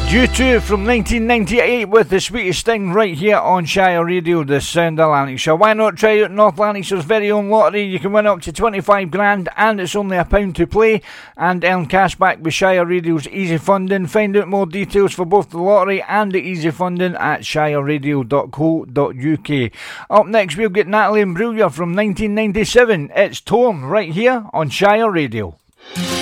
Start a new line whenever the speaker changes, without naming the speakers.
U2 from 1998 with the sweetest thing right here on Shire Radio, the Sound of Lanarkshire. Why not try out North Lanarkshire's very own lottery? You can win up to 25 grand and it's only £1 to play, and earn cash back with Shire Radio's Easy Funding. Find out more details for both the lottery and the Easy Funding at shireradio.co.uk. Up next we'll get Natalie Imbruglia from 1997. It's Torn right here on Shire Radio.